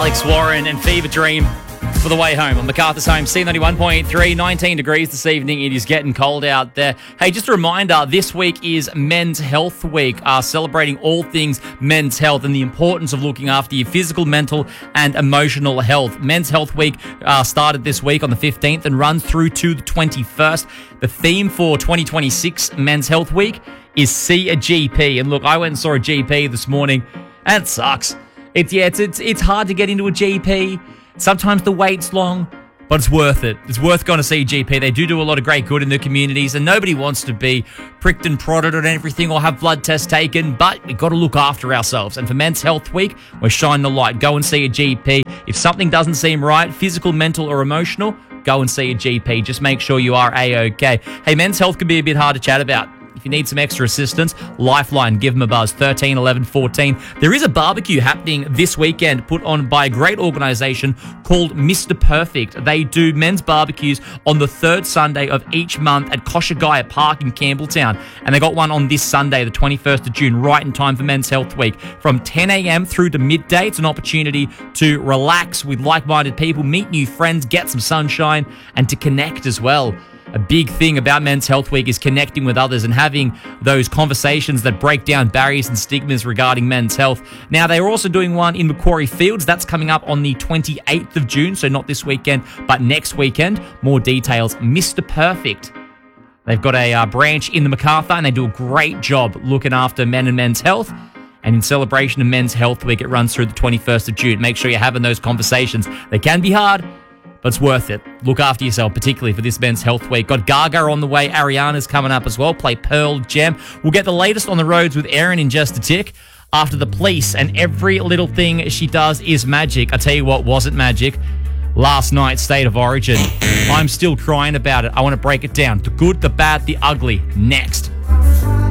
Alex Warren and Fever Dream for the way home on MacArthur's Home. C91.3, 19 degrees this evening. It is getting cold out there. Hey, just a reminder, this week is Men's Health Week, celebrating all things men's health and the importance of looking after your physical, mental and emotional health. Men's Health Week started this week on the 15th and runs through to the 21st. The theme for 2026 Men's Health Week is See a GP. And look, I went and saw a GP this morning and it sucks. It's hard to get into a GP. Sometimes the wait's long, but it's worth it. It's worth going to see a GP. They do a lot of great good in their communities, and nobody wants to be pricked and prodded on everything or have blood tests taken, but we've got to look after ourselves. And for Men's Health Week, we're shining the light. Go and see a GP. If something doesn't seem right, physical, mental, or emotional, go and see a GP. Just make sure you are A-OK. Hey, men's health can be a bit hard to chat about. If you need some extra assistance, Lifeline, give them a buzz, 13 11 14. There is a barbecue happening this weekend put on by a great organisation called Mr. Perfect. They do men's barbecues on the third Sunday of each month at Koshigaya Park in Campbelltown. And they got one on this Sunday, the 21st of June, right in time for Men's Health Week. From 10 a.m. through to midday, it's an opportunity to relax with like-minded people, meet new friends, get some sunshine, and to connect as well. A big thing about Men's Health Week is connecting with others and having those conversations that break down barriers and stigmas regarding men's health. Now, they are also doing one in Macquarie Fields. That's coming up on the 28th of June, so not this weekend, but next weekend. More details, Mr. Perfect. They've got a branch in the MacArthur, and they do a great job looking after men and men's health. And in celebration of Men's Health Week, it runs through the 21st of June. Make sure you're having those conversations. They can be hard, but it's worth it. Look after yourself, particularly for this Men's Health Week. Got Gaga on the way. Ariana's coming up as well. Play Pearl Jam. We'll get the latest on the roads with Erin in just a tick. After the police, and every little thing she does is magic. I tell you what wasn't magic. Last night's State of Origin. I'm still crying about it. I want to break it down. The good, the bad, the ugly. Next.